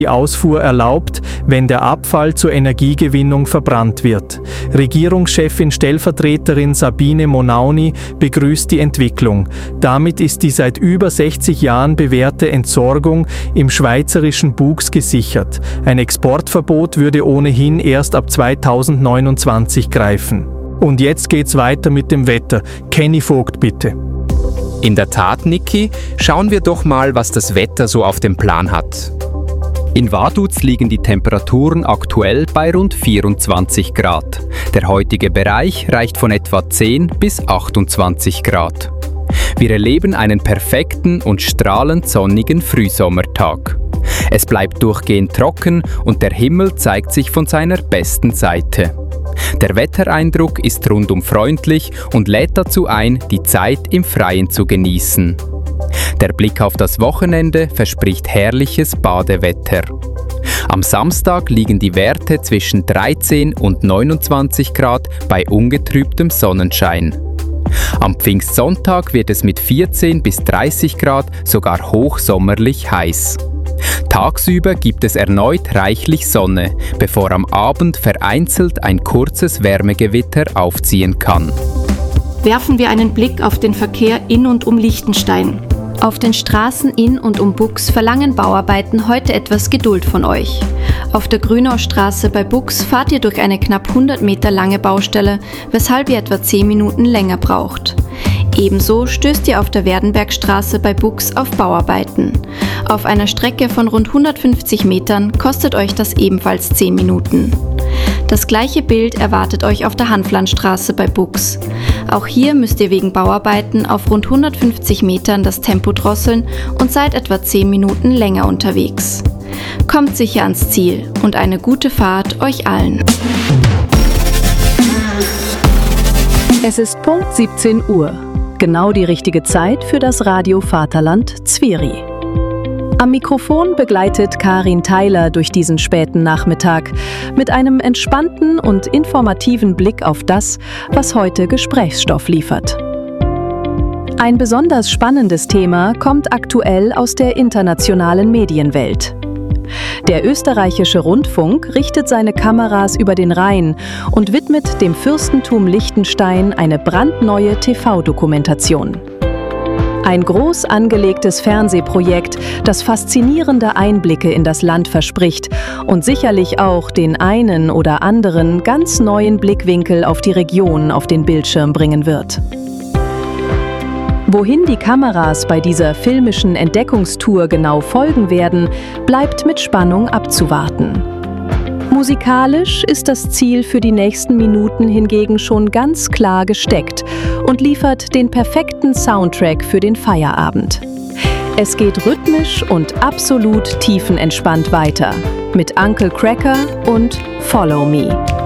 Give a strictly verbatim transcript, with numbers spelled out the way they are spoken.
Die Ausfuhr erlaubt, wenn der Abfall zur Energiegewinnung verbrannt wird. Regierungschefin Stellvertreterin Sabine Monauni begrüßt die Entwicklung. Damit ist die seit über sechzig Jahren bewährte Entsorgung im schweizerischen Bux gesichert. Ein Exportverbot würde ohnehin erst ab zweitausendneunundzwanzig greifen. Und jetzt geht's weiter mit dem Wetter. Kenny Vogt, bitte. In der Tat, Niki, schauen wir doch mal, was das Wetter so auf dem Plan hat. In Vaduz liegen die Temperaturen aktuell bei rund vierundzwanzig Grad. Der heutige Bereich reicht von etwa zehn bis achtundzwanzig Grad. Wir erleben einen perfekten und strahlend sonnigen Frühsommertag. Es bleibt durchgehend trocken und der Himmel zeigt sich von seiner besten Seite. Der Wettereindruck ist rundum freundlich und lädt dazu ein, die Zeit im Freien zu genießen. Der Blick auf das Wochenende verspricht herrliches Badewetter. Am Samstag liegen die Werte zwischen dreizehn und neunundzwanzig Grad bei ungetrübtem Sonnenschein. Am Pfingstsonntag wird es mit vierzehn bis dreißig Grad sogar hochsommerlich heiß. Tagsüber gibt es erneut reichlich Sonne, bevor am Abend vereinzelt ein kurzes Wärmegewitter aufziehen kann. Werfen wir einen Blick auf den Verkehr in und um Liechtenstein. Auf den Straßen in und um Bux verlangen Bauarbeiten heute etwas Geduld von euch. Auf der Grünaustraße bei Bux fahrt ihr durch eine knapp hundert Meter lange Baustelle, weshalb ihr etwa zehn Minuten länger braucht. Ebenso stößt ihr auf der Werdenbergstraße bei Bux auf Bauarbeiten. Auf einer Strecke von rund hundertfünfzig Metern kostet euch das ebenfalls zehn Minuten. Das gleiche Bild erwartet euch auf der Hanflandstraße bei Bux. Auch hier müsst ihr wegen Bauarbeiten auf rund hundertfünfzig Metern das Tempo drosseln und seid etwa zehn Minuten länger unterwegs. Kommt sicher ans Ziel und eine gute Fahrt euch allen. Es ist Punkt siebzehn Uhr. Genau die richtige Zeit für das Radio Vaterland Zvieri. Am Mikrofon begleitet Karin Theiler durch diesen späten Nachmittag mit einem entspannten und informativen Blick auf das, was heute Gesprächsstoff liefert. Ein besonders spannendes Thema kommt aktuell aus der internationalen Medienwelt. Der österreichische Rundfunk richtet seine Kameras über den Rhein und widmet dem Fürstentum Liechtenstein eine brandneue T V-Dokumentation. Ein groß angelegtes Fernsehprojekt, das faszinierende Einblicke in das Land verspricht und sicherlich auch den einen oder anderen ganz neuen Blickwinkel auf die Region auf den Bildschirm bringen wird. Wohin die Kameras bei dieser filmischen Entdeckungstour genau folgen werden, bleibt mit Spannung abzuwarten. Musikalisch ist das Ziel für die nächsten Minuten hingegen schon ganz klar gesteckt und liefert den perfekten Soundtrack für den Feierabend. Es geht rhythmisch und absolut tiefenentspannt weiter mit Uncle Cracker und Follow Me.